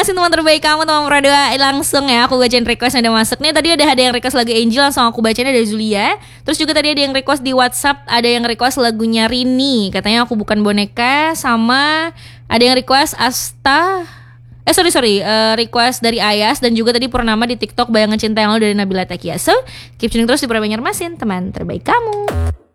Banjarmasin, teman terbaik kamu, teman Pradua. Langsung ya aku bacain request yang udah masuk nih. Tadi ada yang request lagu Angel, langsung aku bacain, ada Zulia. Terus juga tadi ada yang request di WhatsApp, ada yang request lagunya Rini, katanya Aku Bukan Boneka. Sama ada yang request request dari Ayas. Dan juga tadi Purnama di TikTok Bayangan Cinta Yang Lalu dari Nabila Takia. So keep tuning terus di Pradua Banjarmasin, teman terbaik kamu.